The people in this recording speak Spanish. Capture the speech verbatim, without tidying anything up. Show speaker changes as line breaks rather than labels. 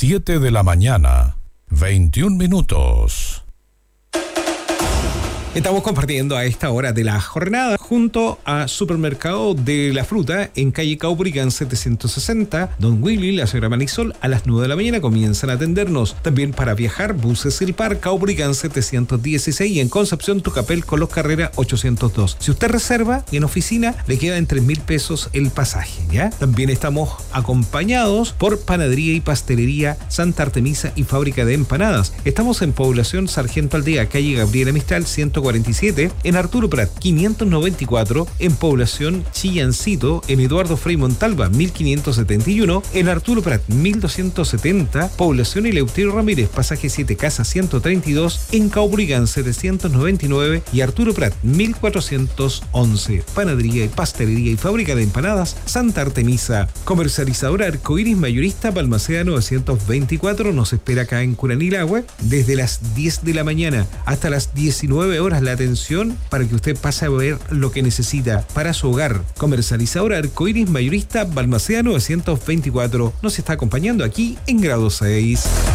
siete de la mañana, veintiún minutos.
Estamos compartiendo a esta hora de la jornada junto a Supermercado de la Fruta en calle Caupolicán setecientos sesenta. Don Willy, la señora Manisol, a las nueve de la mañana comienzan a atendernos. También para viajar, buses El Par, Caupolicán setecientos dieciséis y en Concepción, Tucapel, Colos Carrera ochocientos dos. Si usted reserva en oficina, le queda en tres mil pesos el pasaje, ¿ya? También estamos acompañados por Panadería y Pastelería Santa Artemisa y Fábrica de Empanadas. Estamos en Población Sargento Aldea, calle Gabriela Mistral, ciento cuarenta y siete, en Arturo Prat quinientos noventa y cuatro, en Población Chillancito, en Eduardo Frei Montalva mil quinientos setenta y uno, en Arturo Prat mil doscientos setenta, Población Eleuterio Ramírez, pasaje siete, casa ciento treinta y dos, en Caupolicán setecientos noventa y nueve y Arturo Prat mil cuatrocientos once. Panadería y Pastelería y Fábrica de Empanadas Santa Artemisa. Comercializadora Arcoiris Mayorista Balmaceda novecientos veinticuatro, nos espera acá en Curanilahue desde las diez de la mañana hasta las diecinueve horas la atención para que usted pase a ver lo que necesita para su hogar. Comercializadora Arcoiris Mayorista Balmaceda novecientos veinticuatro nos está acompañando aquí en Grado seis.